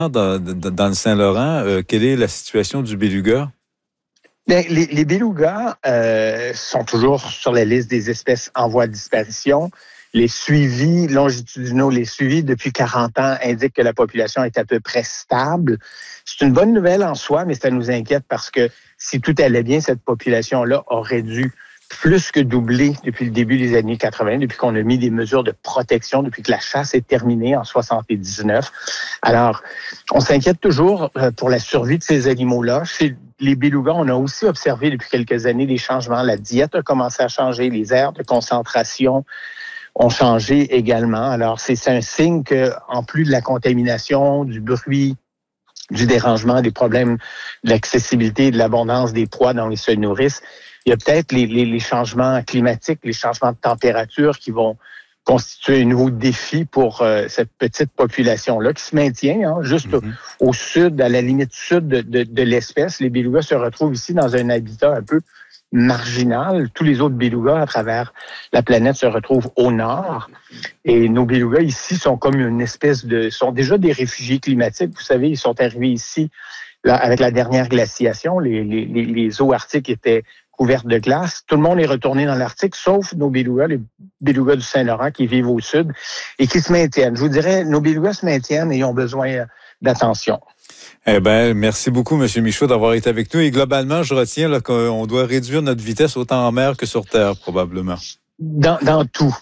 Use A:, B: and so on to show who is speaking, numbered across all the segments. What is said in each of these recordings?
A: Dans le Saint-Laurent, quelle est la situation du beluga?
B: Bien, les belugas sont toujours sur la liste des espèces en voie de disparition. Les suivis longitudinaux, les suivis depuis 40 ans indiquent que la population est à peu près stable. C'est une bonne nouvelle en soi, mais ça nous inquiète parce que si tout allait bien, cette population-là aurait dû plus que doubler depuis le début des années 80, depuis qu'on a mis des mesures de protection, depuis que la chasse est terminée en 79. Alors, on s'inquiète toujours pour la survie de ces animaux-là. Chez les belugas, on a aussi observé depuis quelques années des changements. La diète a commencé à changer, les aires de concentration ont changé également. Alors, c'est un signe que, en plus de la contamination, du bruit, du dérangement, des problèmes de l'accessibilité, de l'abondance des proies dont ils se nourrissent, il y a peut-être les changements climatiques, les changements de température qui vont constituer un nouveau défi pour cette petite population-là qui se maintient juste au sud, à la limite sud de l'espèce. Les belugas se retrouvent ici dans un habitat un peu marginal. Tous les autres belugas à travers la planète se retrouvent au nord. Et nos belugas ici sont comme une espèce sont déjà des réfugiés climatiques. Vous savez, ils sont arrivés ici là, avec la dernière glaciation. Les eaux arctiques étaient couvertes de glace. Tout le monde est retourné dans l'Arctique, sauf nos belugas, les belugas du Saint-Laurent qui vivent au sud et qui se maintiennent. Je vous dirais, nos belugas se maintiennent et ont besoin d'attention.
A: Eh bien, merci beaucoup, M. Michaud, d'avoir été avec nous. Et globalement, je retiens là, qu'on doit réduire notre vitesse autant en mer que sur terre, probablement.
B: Dans tout.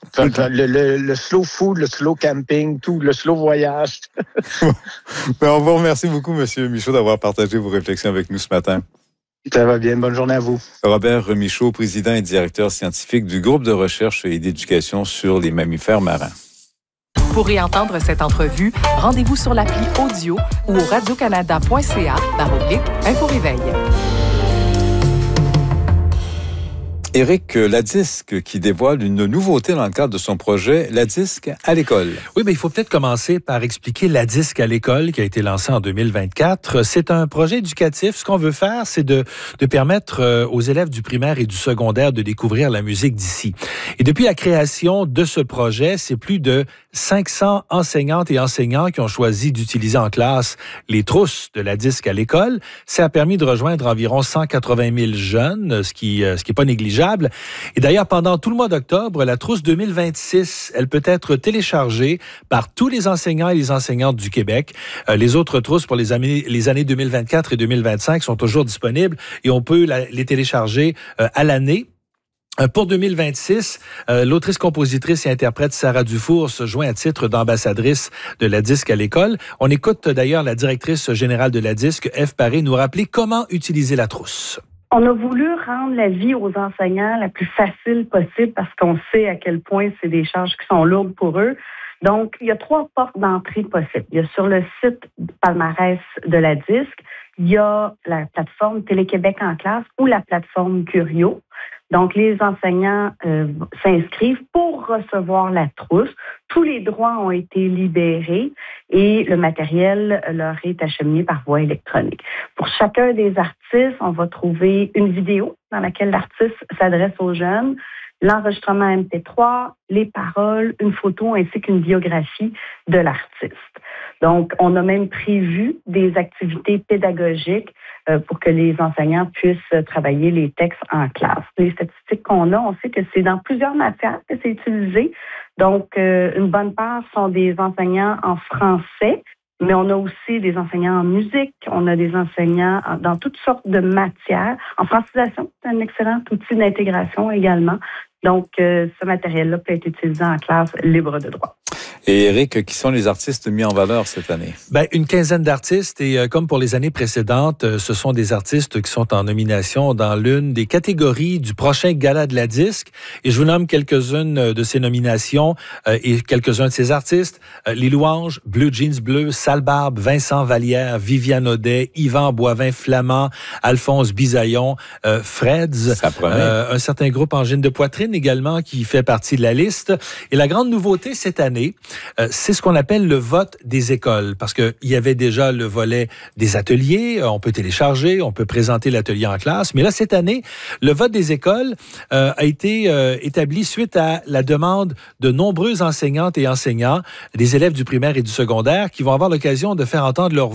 B: Le slow food, le slow camping, tout, le slow voyage.
A: Ben, on vous remercie beaucoup, M. Michaud, d'avoir partagé vos réflexions avec nous ce matin.
B: Ça va bien. Bonne journée à vous.
A: Robert Michaud, président et directeur scientifique du groupe de recherche et d'éducation sur les mammifères marins.
C: Pour réentendre cette entrevue, rendez-vous sur l'appli audio ou au radiocanada.ca/info-réveil.
A: Éric Ladisque qui dévoile une nouveauté dans le cadre de son projet Ladisque à l'école.
D: Oui, mais il faut peut-être commencer par expliquer Ladisque à l'école qui a été lancé en 2024. C'est un projet éducatif. Ce qu'on veut faire, c'est de permettre aux élèves du primaire et du secondaire de découvrir la musique d'ici. Et depuis la création de ce projet, c'est plus de 500 enseignantes et enseignants qui ont choisi d'utiliser en classe les trousses de Ladisque à l'école. Ça a permis de rejoindre environ 180 000 jeunes, ce qui est pas négligeable. Et d'ailleurs, pendant tout le mois d'octobre, la trousse 2026, elle peut être téléchargée par tous les enseignants et les enseignantes du Québec. Les autres trousses pour les années 2024 et 2025 sont toujours disponibles et on peut les télécharger à l'année. Pour 2026, l'autrice, compositrice et interprète Sarah Dufour se joint à titre d'ambassadrice de Ladisque à l'école. On écoute d'ailleurs la directrice générale de Ladisque, Ève Paré, nous rappeler comment utiliser la trousse.
E: On a voulu rendre la vie aux enseignants la plus facile possible parce qu'on sait à quel point c'est des charges qui sont lourdes pour eux. Donc, il y a 3 portes d'entrée possibles. Il y a sur le site palmarès de Ladisque, il y a la plateforme Télé-Québec en classe ou la plateforme Curio. Donc, les enseignants s'inscrivent pour recevoir la trousse. Tous les droits ont été libérés et le matériel leur est acheminé par voie électronique. Pour chacun des artistes, on va trouver une vidéo dans laquelle l'artiste s'adresse aux jeunes, l'enregistrement MP3, les paroles, une photo ainsi qu'une biographie de l'artiste. Donc, on a même prévu des activités pédagogiques pour que les enseignants puissent travailler les textes en classe. Les statistiques qu'on a, on sait que c'est dans plusieurs matières que c'est utilisé. Donc, une bonne part sont des enseignants en français, mais on a aussi des enseignants en musique, on a des enseignants dans toutes sortes de matières. En francisation, c'est un excellent outil d'intégration également. Donc, ce matériel-là peut être utilisé en classe libre de droit.
A: Et Éric, qui sont les artistes mis en valeur cette année?
D: Ben, une quinzaine d'artistes et comme pour les années précédentes, ce sont des artistes qui sont en nomination dans l'une des catégories du prochain Gala de Ladisque. Et je vous nomme quelques-unes de ces nominations et quelques-uns de ces artistes. Les Louanges, Bleu Jeans Bleu, Sale Barbe, Vincent Vallière, Viviane Audet, Yvan Boivin-Flamand, Alphonse Bisaillon, Freds, un certain groupe Angine de poitrine également qui fait partie de la liste. Et la grande nouveauté cette année, c'est ce qu'on appelle le vote des écoles, parce qu'il y avait déjà le volet des ateliers, on peut télécharger, on peut présenter l'atelier en classe, mais là, cette année, le vote des écoles a été établi suite à la demande de nombreuses enseignantes et enseignants, des élèves du primaire et du secondaire, qui vont avoir l'occasion de faire entendre leur